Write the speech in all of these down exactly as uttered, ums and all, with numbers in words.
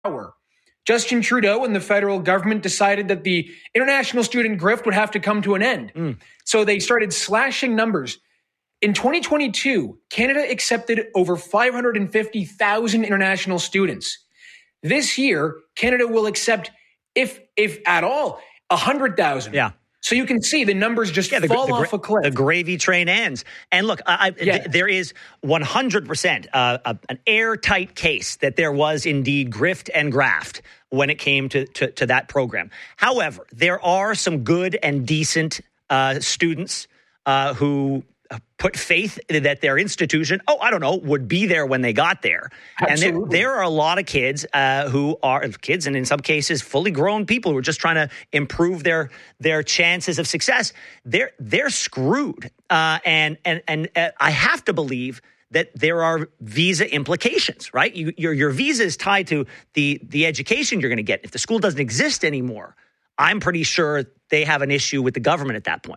power. Justin Trudeau and the federal government decided that the international student grift would have to come to an end. Mm. So they started slashing numbers. In twenty twenty-two, Canada accepted over five hundred fifty thousand international students. This year, Canada will accept, if if at all, one hundred thousand. Yeah. So you can see the numbers just yeah, the, fall the, off a cliff. The gravy train ends. And look, I, I, yes. th- there is one hundred percent uh, a, an airtight case that there was indeed grift and graft when it came to, to, to that program. However, there are some good and decent uh, students uh, who put faith that their institution, oh, I don't know, would be there when they got there. Absolutely. And there, there are a lot of kids uh, who are kids, and in some cases, fully grown people who are just trying to improve their their chances of success. They're they're screwed, uh, and and and uh, I have to believe that there are visa implications, right? You, your your visa is tied to the the education you're going to get. If the school doesn't exist anymore, I'm pretty sure they have an issue with the government at that point.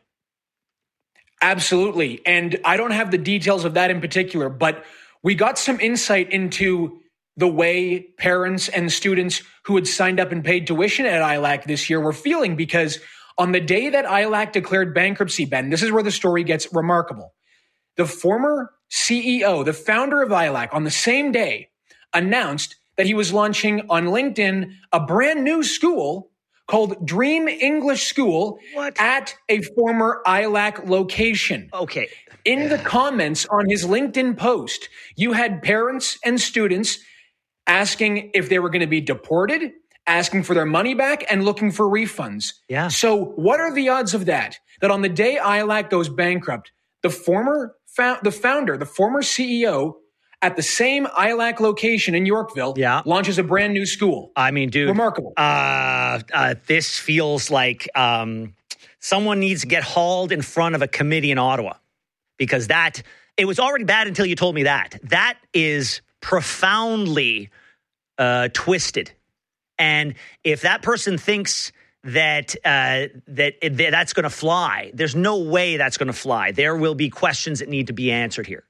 Absolutely. And I don't have the details of that in particular, but we got some insight into the way parents and students who had signed up and paid tuition at I L A C this year were feeling, because on the day that I L A C declared bankruptcy, Ben, this is where the story gets remarkable. The former C E O, the founder of I L A C, on the same day announced that he was launching on LinkedIn a brand new school called Dream English School what? at a former I L A C location. Okay. In the comments on his LinkedIn post, you had parents and students asking if they were going to be deported, asking for their money back, and looking for refunds. Yeah. So what are the odds of that? That on the day I L A C goes bankrupt, the former fo- the founder, the former C E O, at the same I L A C location in Yorkville, yeah. launches a brand new school. I mean, dude. Remarkable. Uh, uh, this feels like um, someone needs to get hauled in front of a committee in Ottawa, because that, it was already bad until you told me that. That is profoundly uh, twisted. And if that person thinks that uh, that, that that's going to fly, there's no way that's going to fly. There will be questions that need to be answered here.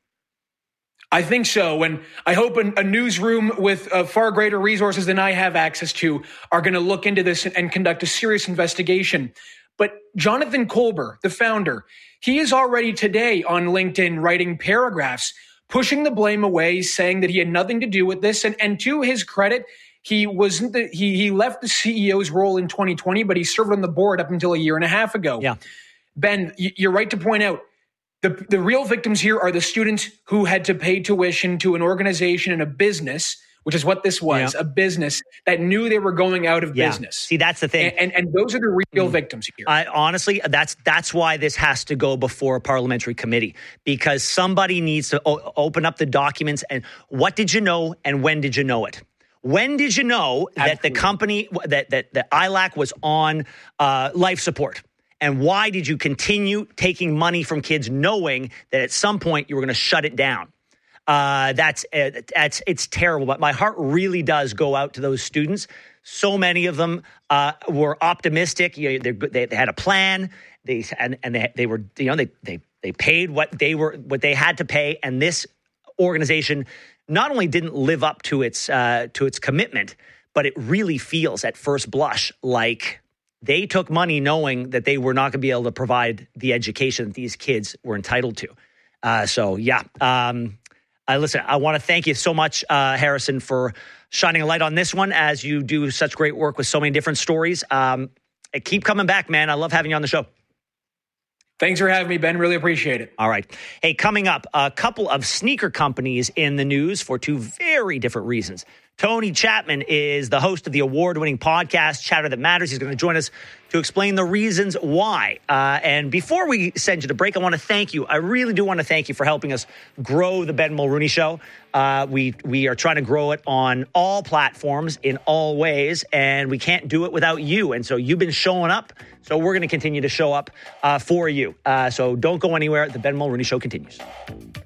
I think so. And I hope a, a newsroom with uh, far greater resources than I have access to are going to look into this and, and conduct a serious investigation. But Jonathan Kolber, the founder, he is already today on LinkedIn writing paragraphs, pushing the blame away, saying that he had nothing to do with this. And, and to his credit, he wasn't the, he, he left the C E O's role in twenty twenty, but he served on the board up until a year and a half ago. Yeah. Ben, you're right to point out, The, the real victims here are the students who had to pay tuition to an organization and a business, which is what this was, yeah. a business that knew they were going out of yeah. business. See, that's the thing. And, and, and those are the real mm. victims here. I, honestly, that's that's why this has to go before a parliamentary committee, because somebody needs to o- open up the documents. And what did you know, and when did you know it? When did you know Absolutely. that the company, that, that, that I L A C was on uh, life support? And why did you continue taking money from kids knowing that at some point you were going to shut it down? Uh, that's, uh, that's, it's terrible. But my heart really does go out to those students. So many of them uh, were optimistic. You know, they, they had a plan. They and, and they, they were, you know, they, they, they paid what they were, what they had to pay. And this organization not only didn't live up to its, uh, to its commitment, but it really feels at first blush like they took money knowing that they were not going to be able to provide the education that these kids were entitled to. Uh, so, yeah. Um, uh, listen, I want to thank you so much, uh, Harrison, for shining a light on this one, as you do such great work with so many different stories. Um, keep coming back, man. I love having you on the show. Thanks for having me, Ben. Really appreciate it. All right. Hey, coming up, a couple of sneaker companies in the news for two very different reasons. Tony Chapman is the host of the award-winning podcast, Chatter That Matters. He's going to join us to explain the reasons why. Uh, and before we send you to break, I want to thank you. I really do want to thank you for helping us grow the Ben Mulrooney Show. Uh, we we are trying to grow it on all platforms in all ways, and we can't do it without you. And so you've been showing up, so we're going to continue to show up uh, for you. Uh, so don't go anywhere. The Ben Mulrooney Show continues.